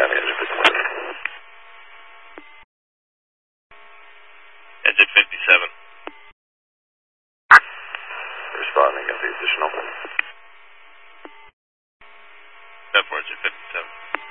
Miami, engine 57. Engine 57. Responding, got the additional. 10-4, engine 57.